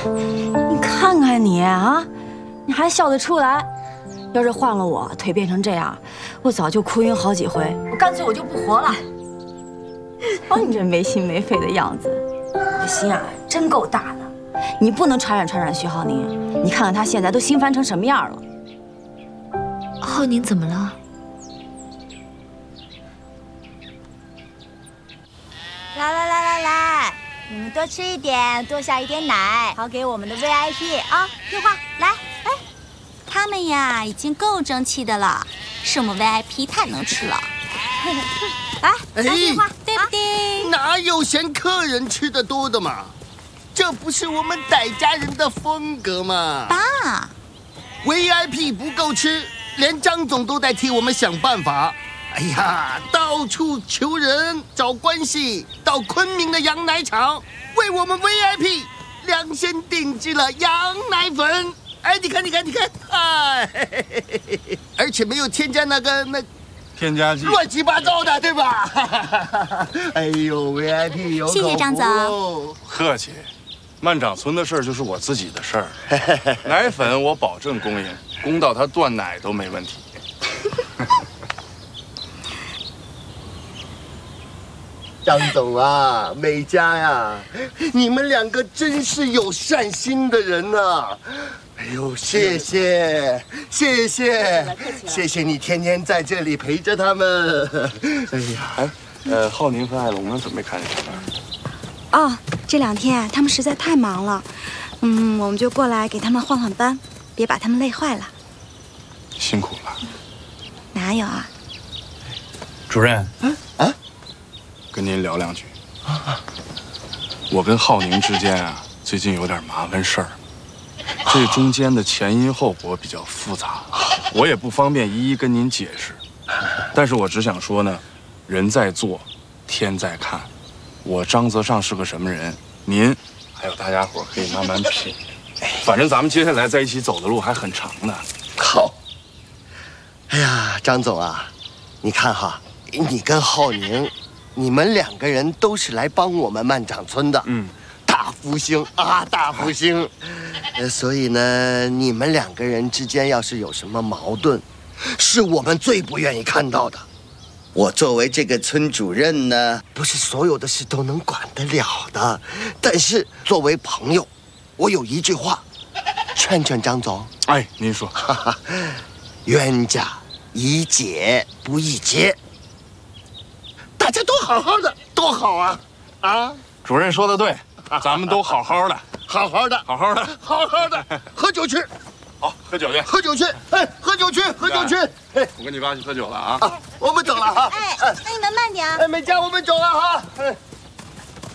你看看你啊，你还笑得出来？要是换了我，腿变成这样，我早就哭晕好几回，我干脆我就不活了。瞧你这没心没肺的样子，你心啊真够大的。你不能传染徐浩宁，你看看他现在都心烦成什么样了。 浩宁怎么了？ 来，你们多吃一点，多下一点奶，好给我们的 VIP 啊！听话，来，哎，他们呀已经够争气的了，是我们 VIP 太能吃了。来，听话，对不对？ 哪有嫌客人吃的多的嘛？这不是我们傣家人的风格吗？ 爸 ，VIP 不够吃，连张总都在替我们想办法。哎呀，到处求人找关系，到昆明的羊奶厂为我们 VIP 量身定制了羊奶粉。哎，你看，哎，而且没有添加那添加剂， 乱七八糟的，对吧？哎呦 ，VIP 有口福。 谢谢张总， 客气。万长村的事儿就是我自己的事儿，奶粉我保证供应，供到他断奶都没问题。 张总啊，美嘉呀，你们两个真是有善心的人呐！哎呦，谢谢你天天在这里陪着他们。哎呀， 浩宁和艾龙呢？准备看什么？ 哦，这2天他们实在太忙了，我们就过来给他们换换班，别把他们累坏了。 辛苦了。 哪有啊？ 主任， 跟您聊2句。我跟浩宁之间啊，最近有点麻烦事儿，这中间的前因后果比较复杂，我也不方便一一跟您解释。但是我只想说呢，人在做，天在看。我张泽尚是个什么人，您还有大家伙可以慢慢品。反正咱们接下来在一起走的路还很长呢。 好。哎呀，张总啊，你看哈，你跟浩宁，你们2个人都是来帮我们万长村的，大福星啊，大福星。所以呢，你们2个人之间要是有什么矛盾，是我们最不愿意看到的。我作为这个村主任呢，不是所有的事都能管得了的。但是作为朋友，我有一句话，劝张总。 哎，您说， 冤家宜解不宜结，大家都好好的，多好啊！啊， 主任说的对，咱们都好好的， 好好的，喝酒去。 好，喝酒去， 哎，喝酒去。哎， 我跟你爸去喝酒了啊！ 我们走了哈。 哎，那你们慢点啊。 哎，美嘉，我们走了哈。哎。